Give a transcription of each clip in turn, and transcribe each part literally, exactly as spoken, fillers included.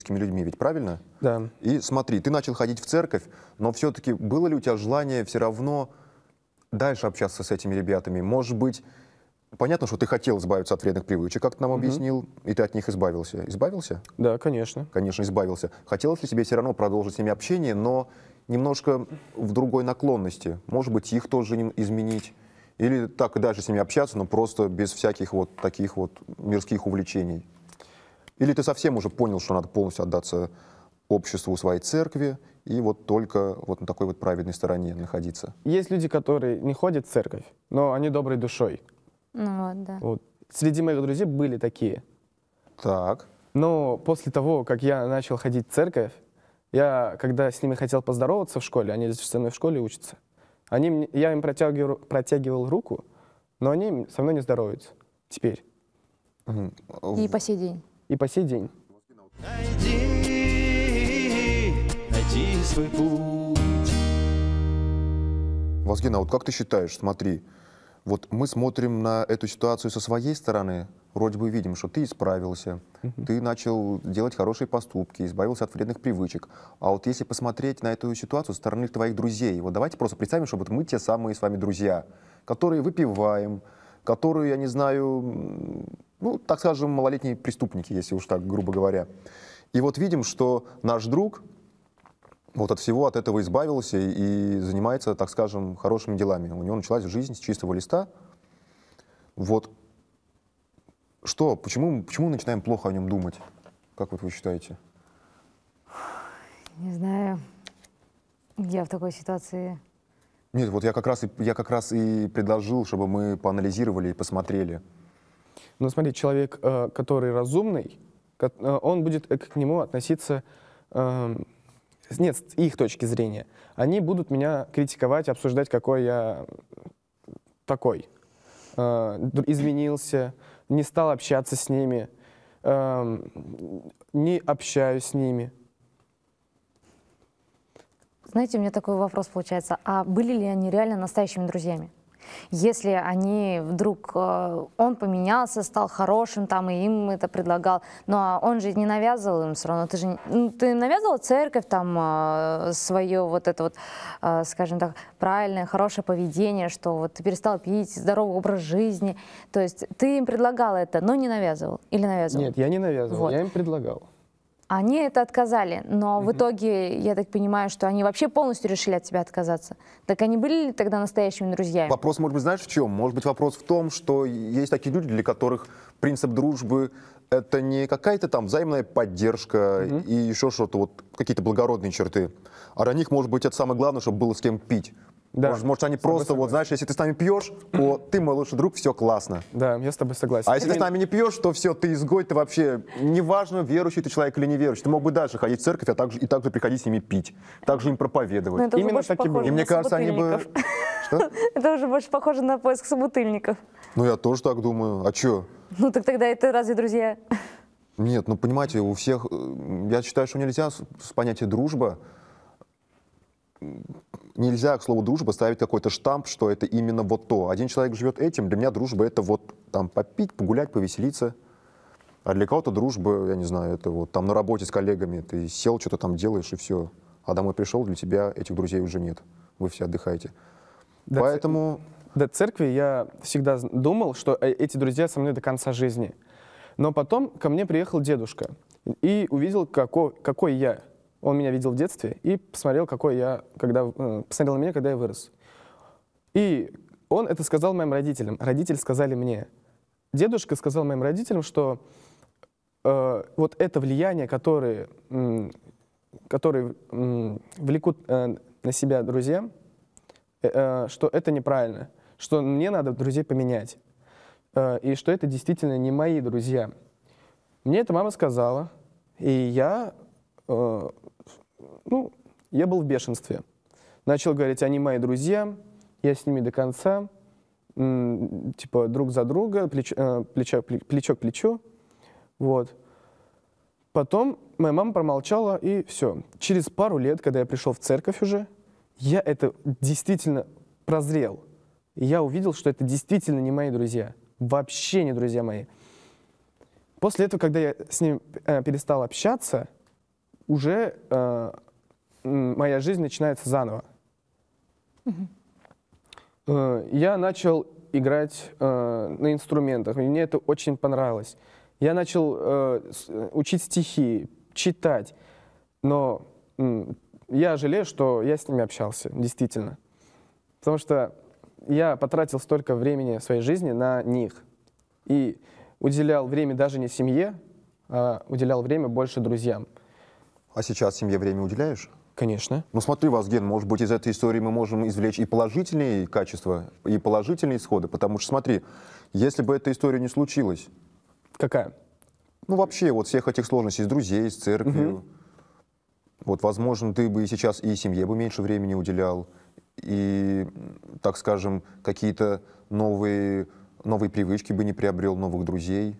людьми, ведь правильно? Да. И смотри, ты начал ходить в церковь, но все-таки было ли у тебя желание все равно дальше общаться с этими ребятами? Может быть, понятно, что ты хотел избавиться от вредных привычек, как ты нам Мгм. объяснил, и ты от них избавился. Избавился? Да, конечно. Конечно, избавился. Хотелось ли тебе все равно продолжить с ними общение, но немножко в другой наклонности? Может быть, их тоже нем- изменить? Или так и дальше с ними общаться, но просто без всяких вот таких вот мирских увлечений? Или ты совсем уже понял, что надо полностью отдаться обществу своей церкви и вот только вот на такой вот праведной стороне находиться? Есть люди, которые не ходят в церковь, но они доброй душой. Ну вот, да. Вот. Среди моих друзей были такие. Так. Но после того, как я начал ходить в церковь, я, когда с ними хотел поздороваться в школе, они со мной в школе учатся, они, мне- я им протягивал, протягивал руку, но они со мной не здороваются теперь Мгм. И по сей день. и по сей день. Найди, найди свой путь. Вазген, а вот как ты считаешь, смотри, вот мы смотрим на эту ситуацию со своей стороны, вроде бы видим, что ты исправился, ты начал делать хорошие поступки, избавился от вредных привычек. А вот если посмотреть на эту ситуацию со стороны твоих друзей, вот давайте просто представим, что вот мы те самые с вами друзья, которые выпиваем, которые, я не знаю, м, ну, так скажем, малолетние преступники, если уж так грубо говоря. И вот видим, что наш друг вот от всего от этого избавился и занимается, так скажем, хорошими делами. У него началась жизнь с чистого листа. Вот что, почему, почему мы начинаем плохо о нем думать? Как вот вы считаете? Не знаю. Я в такой ситуации... Нет, вот я как раз и, я как раз и предложил, чтобы мы поанализировали и посмотрели. Но смотри, человек, э, который разумный, ко- э, он будет э, к нему относиться, эм, с- нет, с их точки зрения. Они будут меня критиковать, обсуждать, какой я такой. Э, д- изменился, не стал общаться с ними, эм, не общаюсь с ними. Знаете, у меня такой вопрос получается. А были ли они реально настоящими друзьями? Если они вдруг, э, он поменялся, стал хорошим, там, и им это предлагал, но он же не навязывал им все равно. Ты же, ну, ты навязывал церковь, там, э, свое вот это вот, э, скажем так, правильное, хорошее поведение, что вот ты перестал пить, здоровый образ жизни. То есть ты им предлагал это, но не навязывал? Или навязывал? Нет, я не навязывал, Вот. я им предлагал. Они это отказали, но в итоге, я так понимаю, что они вообще полностью решили от тебя отказаться. Так они были ли тогда настоящими друзьями? Вопрос, может быть, знаешь в чем? Может быть, вопрос в том, что есть такие люди, для которых принцип дружбы — это не какая-то там взаимная поддержка и еще что-то, вот какие-то благородные черты. А для них, может быть, это самое главное, чтобы было с кем пить. Да, Может, может, они с тобой просто, вот согласен. знаешь, если ты с нами пьешь, то ты мой лучший друг, все классно. Да, я с тобой согласен. А если ты с Именно- нами не пьешь, то все, ты изгой, ты вообще, неважно, верующий ты человек или неверующий, ты мог бы дальше ходить в церковь, а также, и также приходить с ними пить, также им Ну, проповедовать. это уже Именно больше так и было. похоже И на мне кажется, они бы... собутыльников. Что? Это уже больше похоже на поиск собутыльников. Ну, я тоже так думаю. А чё? Ну так тогда это разве друзья? Нет, ну, понимаете, у всех... э, Я считаю, что нельзя с, с понятия дружба... м, Нельзя к слову дружба ставить какой-то штамп, что это именно вот то. Один человек живет этим, для меня дружба — это вот там попить, погулять, повеселиться. А для кого-то дружба, я не знаю, это вот там на работе с коллегами, ты сел, что-то там делаешь и все. А домой пришел, для тебя этих друзей уже нет. Вы все отдыхаете. До ц- Поэтому... До церкви я всегда з- думал, что э, эти друзья со мной до конца жизни. Но потом ко мне приехал дедушка и увидел, какой, какой я. Он меня видел в детстве и посмотрел, какой я, когда, э, посмотрел на меня, когда я вырос. И он это сказал моим родителям. Родители сказали мне. Дедушка сказал моим родителям, что э, вот это влияние, которое, м, которое м, влекут э, на себя друзья, э, э, что это неправильно, что мне надо друзей поменять, э, и что это действительно не мои друзья. Мне это мама сказала, и я, э, ну, я был в бешенстве. Начал говорить, они мои друзья, я с ними до конца, м, типа друг за друга, плеч, э, плечо, пле- плечо к плечу, вот. Потом моя мама промолчала, и все. Через пару лет, когда я пришел в церковь уже, я это действительно прозрел. И я увидел, что это действительно не мои друзья. Вообще не друзья мои. После этого, когда я с ним э, перестал общаться, уже э, м, моя жизнь начинается заново. Э, я начал играть э, на инструментах, и мне это очень понравилось. Я начал э, с- э, учить стихи, читать, но м, я жалею, что я с ними общался, действительно. Потому что я потратил столько времени в своей жизни на них и уделял время даже не семье, а уделял время больше друзьям. А сейчас семье время уделяешь? Конечно. Ну смотри, Вазген, может быть, из этой истории мы можем извлечь и положительные качества, и положительные исходы, потому что смотри, если бы эта история не случилась, Какая? ну вообще вот всех этих сложностей с друзей, с церковью, вот, возможно, ты бы и сейчас и семье бы меньше времени уделял, и, так скажем, какие-то новые, новые привычки бы не приобрел, новых друзей.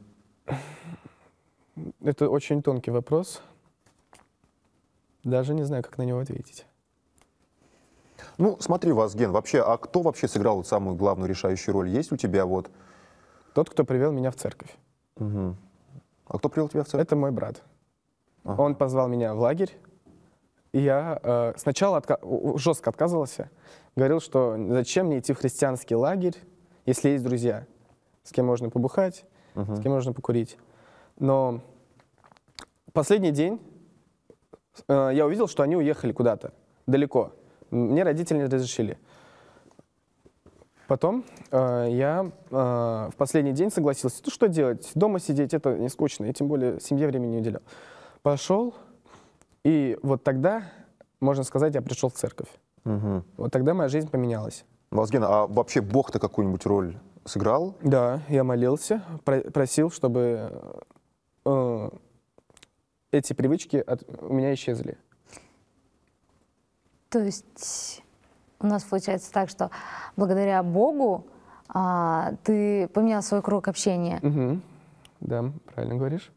Это очень тонкий вопрос. Даже не знаю, как на него ответить. Ну, смотри, Вазген, вообще, а кто вообще сыграл вот самую главную решающую роль? Есть у тебя вот... Тот, кто привел меня в церковь. Мгм. А кто привел тебя в церковь? Это мой брат. Ага. Он позвал меня в лагерь. И я э, сначала отка- у- у- жестко отказывался. Говорил, что зачем мне идти в христианский лагерь, если есть друзья, с кем можно побухать, с кем можно покурить. Но последний день э, я увидел, что они уехали куда-то, далеко. Мне родители не разрешили. Потом э, я э, в последний день согласился. Ну что делать? Дома сидеть — это не скучно, и тем более семье времени не уделял. Пошел, и вот тогда, можно сказать, я пришел в церковь. Мгм. Вот тогда моя жизнь поменялась. Вазген, а вообще Бог-то какую-нибудь роль сыграл? Да, я молился, про- просил, чтобы э, эти привычки от- у меня исчезли. То есть у нас получается так, что благодаря Богу а, ты поменял свой круг общения. Мгм. Да, правильно говоришь.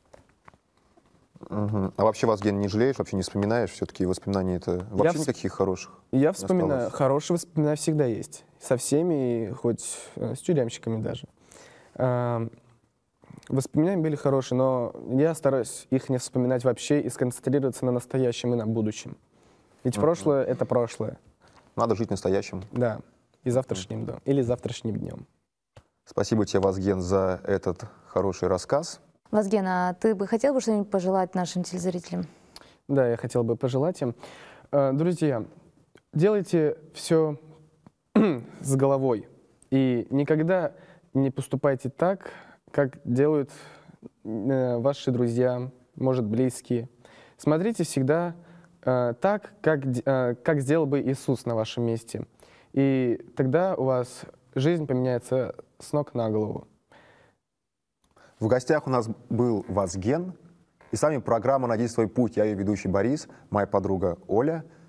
Мгм. А вообще, Вазген, не жалеешь, вообще не вспоминаешь? Все-таки воспоминаний это вообще вс- никаких хороших? И я вспоминаю, осталось. хорошие воспоминания всегда есть. Со всеми, и хоть э, с тюремщиками даже. Ам, Воспоминания были хорошие, но я стараюсь их не вспоминать вообще и сконцентрироваться на настоящем и на будущем. Ведь прошлое — это прошлое, Надо жить настоящим. да. И завтрашним днем. Или завтрашним днем. Спасибо тебе, Вазген, за этот хороший рассказ. Вазген, а ты бы хотел бы что-нибудь пожелать нашим телезрителям? Да, я хотел бы пожелать им. Э, Друзья, делайте все с головой. И никогда не поступайте так, как делают э, ваши друзья, может, близкие. Смотрите всегда э, так, как, д- э, как сделал бы Иисус на вашем месте. И тогда у вас жизнь поменяется с ног на голову. В гостях у нас был Вазген. И с вами программа «Найди свой путь». Я ее ведущий Борис, моя подруга Оля.